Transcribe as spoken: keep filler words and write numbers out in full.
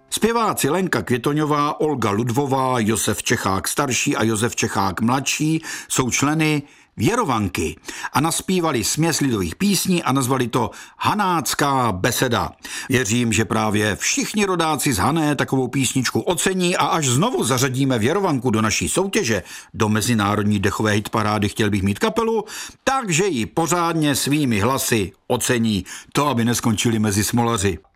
Zpěváci Lenka Květoňová, Olga Ludvová, Josef Čechák starší a Josef Čechák mladší jsou členy Věrovanky a naspívali směs lidových písní a nazvali to Hanácká beseda. Věřím, že právě všichni rodáci z Hané takovou písničku ocení a až znovu zařadíme Věrovanku do naší soutěže, do mezinárodní dechové hitparády Chtěl bych mít kapelu, takže ji pořádně svými hlasy ocení. To, aby neskončili mezi smolaři.